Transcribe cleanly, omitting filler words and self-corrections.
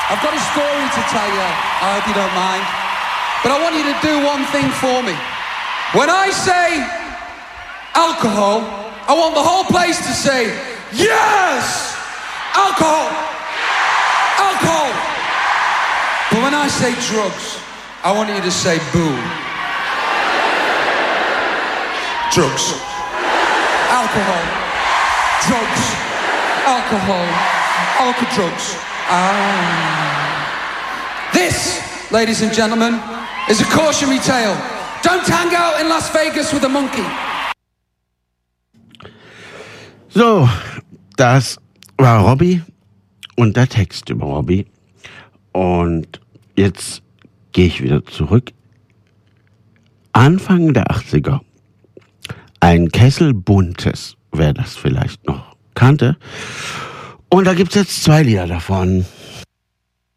I've got a story to tell you, I hope you don't mind. But I want you to do one thing for me. When I say alcohol, I want the whole place to say, yes! Alcohol! Alcohol! But when I say drugs, I want you to say boo. Drugs. Alcohol. Drugs. Alcohol. Alcohol drugs. This, ladies and gentlemen, is a cautionary tale. Don't hang out in Las Vegas with a monkey. So, das war Robbie und der Text über Robbie. Und jetzt gehe ich wieder zurück. Anfang der 80er. Ein Kessel Buntes, wer das vielleicht noch kannte. Und da gibt's jetzt 2 Lieder davon.